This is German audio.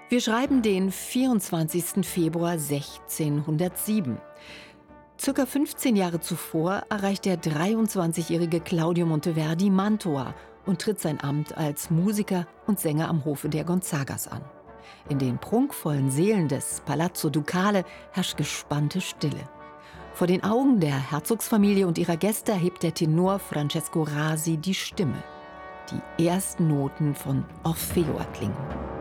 Wir schreiben den 24. Februar 1607. Circa 15 Jahre zuvor erreicht der 23-jährige Claudio Monteverdi Mantua und tritt sein Amt als Musiker und Sänger am Hofe der Gonzagas an. In den prunkvollen Sälen des Palazzo Ducale herrscht gespannte Stille. Vor den Augen der Herzogsfamilie und ihrer Gäste erhebt der Tenor Francesco Rasi die Stimme. Die ersten Noten von Orfeo erklingen.